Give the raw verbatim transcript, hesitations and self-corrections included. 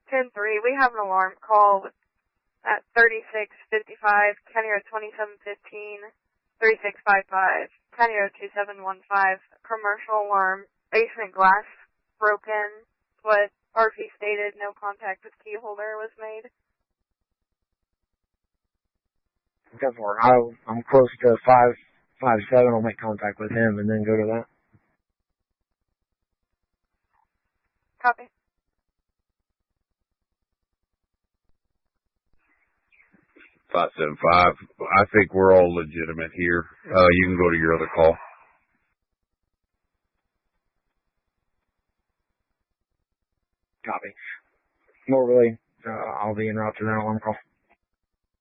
ten three, we have an alarm call at thirty-six fifty-five, County Road twenty-seven fifteen, thirty-six fifty-five, County Road two seven one five, commercial alarm, basement glass broken, what R P stated, no contact with key holder was made. Definitely. I, I'm close to five five seven. I'll make contact with him and then go to that. Copy. five seven five. I think we're all legitimate here. Uh, you can go to your other call. Copy. Normally, uh, I'll be en route to that alarm call.